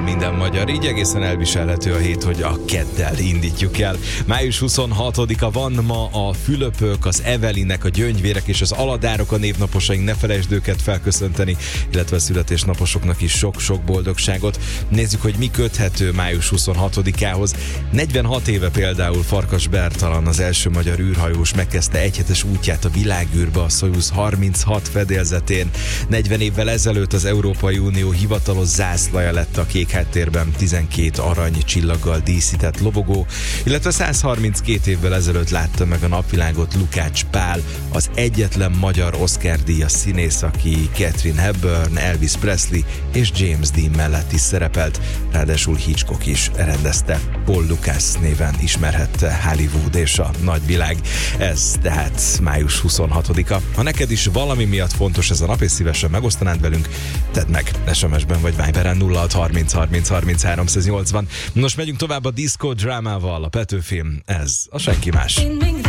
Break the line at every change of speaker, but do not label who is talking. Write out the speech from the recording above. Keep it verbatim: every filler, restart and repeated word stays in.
szól minden magyar, így egészen elviselhető a hét, hogy a keddel indítjuk el. május huszonhatodika van ma, a Fülöpök, az Evelinek, a Gyöngyvérek és az Aladárok a névnaposaink, ne felejtsd őket felköszönteni, illetve a születésnaposoknak is sok-sok boldogságot. Nézzük, hogy mi köthető május huszonhatodikához. negyvenhat éve például Farkas Bertalan, az első magyar űrhajós megkezdte egyhetes útját a világűrbe a Szojuz harminchat fedélzetén. negyven évvel ezelőtt az Európai Unió hivatalos zászlaja lett a kék háttérben tizenkét arany csillaggal díszített lobogó, illetve száz harminckét évvel ezelőtt látta meg a napvilágot Lukács Pál, az egyetlen magyar Oscar-díjas színész, aki Katharine Hepburn, Elvis Presley és James Dean mellett is szerepelt, ráadásul Hitchcock is rendezte. Paul Lucas néven ismerhette Hollywood és a nagyvilág. Ez tehát május huszonhatodika. Ha neked is valami miatt fontos ez a nap, és szívesen megosztanád velünk, tedd meg es em es-ben vagy Viberen nulla hat harminc harminc harminc háromszáznyolcvan. Most megyünk tovább a disco drámával, a Petőfilm, ez a senki más.